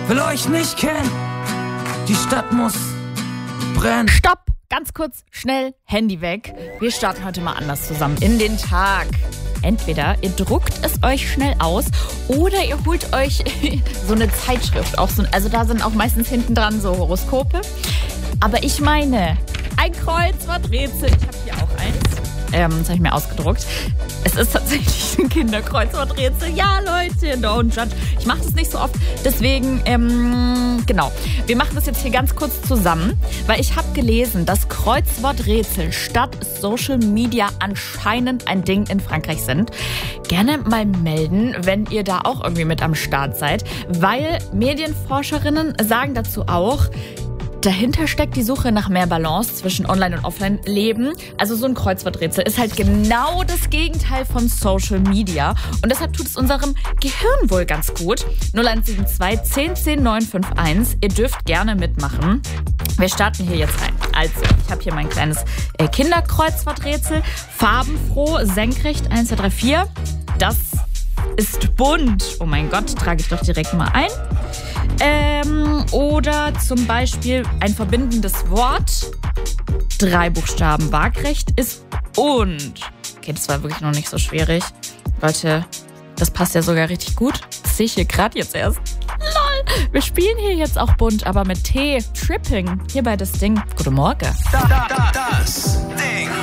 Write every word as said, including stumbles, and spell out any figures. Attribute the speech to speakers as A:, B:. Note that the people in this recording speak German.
A: will euch nicht kennen. Die Stadt muss brennen.
B: Stopp! Ganz kurz, schnell, Handy weg. Wir starten heute mal anders zusammen in den Tag. Entweder ihr druckt es euch schnell aus oder ihr holt euch so eine Zeitschrift. Auch so, also da sind auch meistens hinten dran so Horoskope. Aber ich meine, ein Kreuzworträtsel. Ich habe hier auch eins. Ähm, das habe ich mir ausgedruckt. Es ist tatsächlich ein Kinderkreuzworträtsel. Ja, Leute, don't judge. Ich mache das nicht so oft. Deswegen, ähm, genau. Wir machen das jetzt hier ganz kurz zusammen, weil ich habe gelesen, dass Kreuzworträtsel statt Social Media anscheinend ein Ding in Frankreich sind. Gerne mal melden, wenn ihr da auch irgendwie mit am Start seid, weil Medienforscherinnen sagen dazu auch, dahinter steckt die Suche nach mehr Balance zwischen Online- und Offline-Leben. Also so ein Kreuzworträtsel ist halt genau das Gegenteil von Social Media. Und deshalb tut es unserem Gehirn wohl ganz gut. null eins sieben zwei, zehn, zehn, neun fünf eins. Ihr dürft gerne mitmachen. Wir starten hier jetzt rein. Also, ich habe hier mein kleines äh, Kinderkreuzworträtsel. Farbenfroh, senkrecht, eins, zwei, drei, vier. Das ist bunt. Oh mein Gott, trage ich doch direkt mal ein. Ähm, oder zum Beispiel ein verbindendes Wort. Drei Buchstaben waagrecht ist und. Okay, das war wirklich noch nicht so schwierig. Leute, das passt ja sogar richtig gut. Das sehe ich hier gerade jetzt erst. Lol. Wir spielen hier jetzt auch bunt, aber mit T. Tripping. Hier bei das Ding. Guten Morgen.
C: Da, da, da, das Ding.